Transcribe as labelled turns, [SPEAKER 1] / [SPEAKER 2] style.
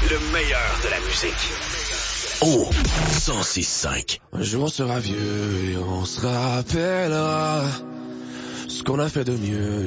[SPEAKER 1] Le meilleur de la musique. Oh, 106.5.
[SPEAKER 2] Un jour on sera vieux et on se rappellera ce qu'on a fait de mieux.